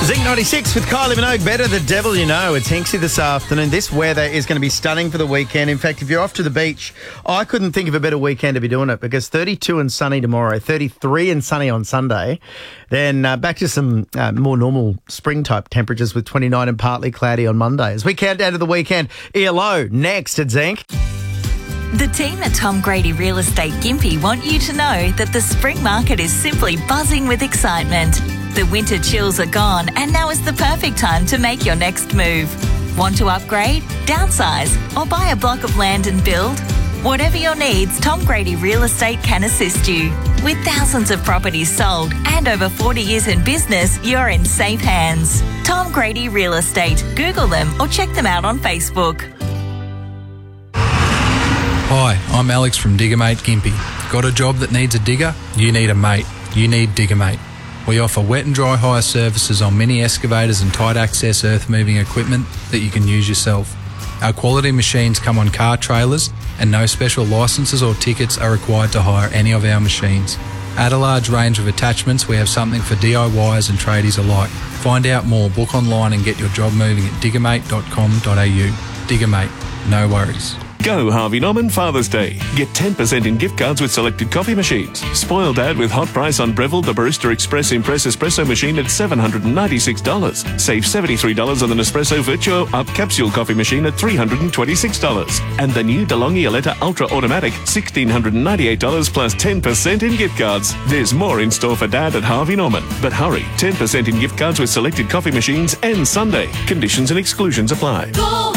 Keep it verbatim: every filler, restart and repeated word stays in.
Zing ninety-six with Kylie Minogue, Better the Devil You Know. It's Hinksy this afternoon. This weather is going to be stunning for the weekend. In fact, if you're off to the beach, I couldn't think of a better weekend to be doing it because thirty-two and sunny tomorrow, thirty-three and sunny on Sunday. Then uh, back to some uh, more normal spring-type temperatures with twenty-nine and partly cloudy on Monday. As we count down to the weekend, E L O next at Zinc. The team at Tom Grady Real Estate Gympie want you to know that the spring market is simply buzzing with excitement. The winter chills are gone and now is the perfect time to make your next move. Want to upgrade, downsize or buy a block of land and build? Whatever your needs, Tom Grady Real Estate can assist you. With thousands of properties sold and over forty years in business, you're in safe hands. Tom Grady Real Estate. Google them or check them out on Facebook. Hi, I'm Alex from Diggermate Gympie. Got a job that needs a digger? You need a mate. You need Diggermate. We offer wet and dry hire services on mini excavators and tight access earth moving equipment that you can use yourself. Our quality machines come on car trailers and no special licences or tickets are required to hire any of our machines. At a large range of attachments, we have something for D I Yers and tradies alike. Find out more, book online and get your job moving at diggermate dot com dot a u. Diggermate, no worries. Go Harvey Norman Father's Day. Get ten percent in gift cards with selected coffee machines. Spoil Dad with hot price on Breville the Barista Express Impress Espresso machine at seven hundred ninety-six dollars. Save seventy-three dollars on the Nespresso Virtuo Up Capsule coffee machine at three hundred twenty-six dollars. And the new DeLonghi Aletta Ultra Automatic, one thousand six hundred ninety-eight dollars plus ten percent in gift cards. There's more in store for Dad at Harvey Norman. But hurry, ten percent in gift cards with selected coffee machines and Sunday. Conditions and exclusions apply. Go